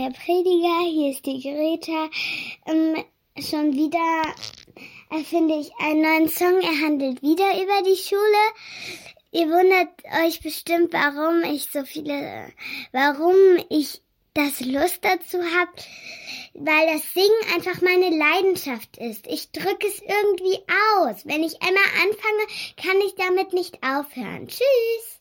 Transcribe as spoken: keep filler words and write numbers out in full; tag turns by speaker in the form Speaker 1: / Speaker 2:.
Speaker 1: der Prediger, hier ist die Greta. Ähm, schon wieder erfinde ich einen neuen Song, er handelt wieder über die Schule. Ihr wundert euch bestimmt, warum ich so viele, warum ich das Lust dazu habe, weil das Singen einfach meine Leidenschaft ist. Ich drücke es irgendwie aus. Wenn ich einmal anfange, kann ich damit nicht aufhören. Tschüss!